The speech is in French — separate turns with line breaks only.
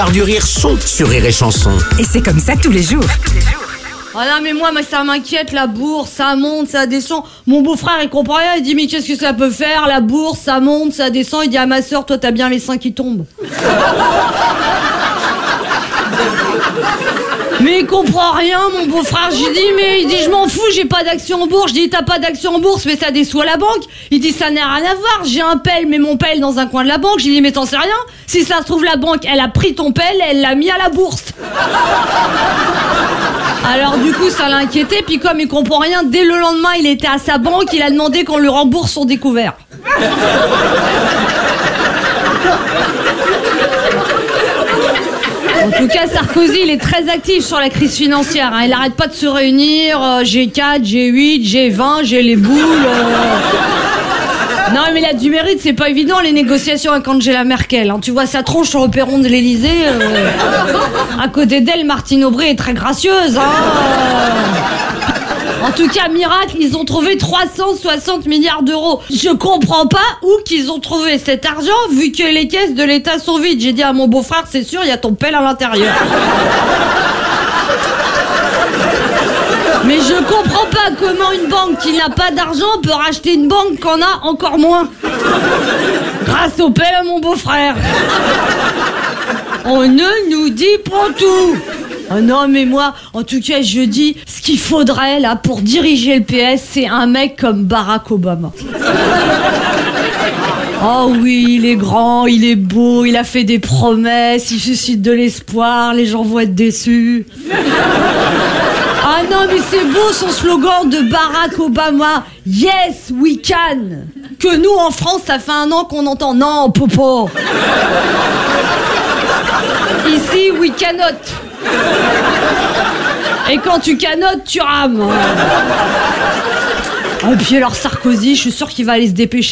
Du rire sont sur Rire et Chanson.
Et c'est comme ça tous les jours.
Ah non mais moi ça m'inquiète, la bourse, ça monte, ça descend. Mon beau-frère il comprend rien, il dit mais qu'est-ce que ça peut faire, la bourse, ça monte, ça descend. Il dit à ma soeur, toi t'as bien les seins qui tombent. Mais il comprend rien, mon beau-frère. J'ai dit, mais il dit, je m'en fous, j'ai pas d'action en bourse. Je dis, t'as pas d'action en bourse, mais ça déçoit la banque. Il dit, ça n'a rien à voir. J'ai un pelle, mais mon pelle dans un coin de la banque. J'ai dit, mais t'en sais rien. Si ça se trouve, la banque, elle a pris ton pelle, elle l'a mis à la bourse. Alors du coup, ça l'a inquiété. Puis comme il comprend rien, dès le lendemain, il était à sa banque. Il a demandé qu'on lui rembourse son découvert. En tout cas, Sarkozy, il est très actif sur la crise financière. Hein. Il arrête pas de se réunir. G4, G8, G20, j'ai les boules. Non, mais il a du mérite. C'est pas évident, les négociations avec Angela Merkel. Hein. Tu vois sa tronche sur le perron de l'Elysée. À côté d'elle, Martine Aubry est très gracieuse. Hein. En tout cas, miracle, ils ont trouvé 360 milliards d'euros. Je comprends pas où qu'ils ont trouvé cet argent, vu que les caisses de l'État sont vides. J'ai dit à mon beau-frère, c'est sûr, il y a ton pelle à l'intérieur. Mais je comprends pas comment une banque qui n'a pas d'argent peut racheter une banque qui en a encore moins. Grâce au pelle à mon beau-frère. On ne nous dit pas tout. Oh non, mais moi, en tout cas, je dis, ce qu'il faudrait, là, pour diriger le PS, c'est un mec comme Barack Obama. Oh oui, il est grand, il est beau, il a fait des promesses, il suscite de l'espoir, les gens vont être déçus. Ah non, mais c'est beau son slogan de Barack Obama. Yes, we can. Que nous, en France, ça fait 1 an qu'on entend. Non, popo. Ici, we cannot. Et quand tu canotes, tu rames. Et puis alors Sarkozy, je suis sûre qu'il va aller se dépêcher.